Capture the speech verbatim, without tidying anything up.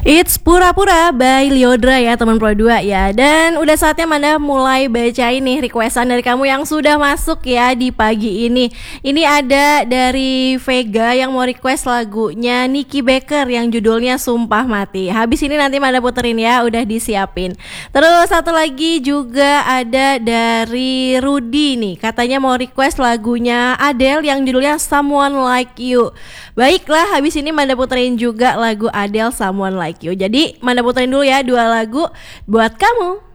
It's Pura-Pura by Lyodra ya teman Pro dua ya. Dan udah saatnya Manda mulai bacain nih requestan dari kamu yang sudah masuk ya di pagi ini. Ini ada dari Vega yang mau request lagunya Nicky Baker yang judulnya Sumpah Mati. Habis ini nanti Manda puterin ya, udah disiapin. Terus satu lagi juga ada dari Rudy nih, katanya mau request lagunya Adele yang judulnya Someone Like You. Baiklah, habis ini Manda puterin juga lagu Adele Someone Like You. Jadi Manda puterin dulu ya dua lagu buat kamu.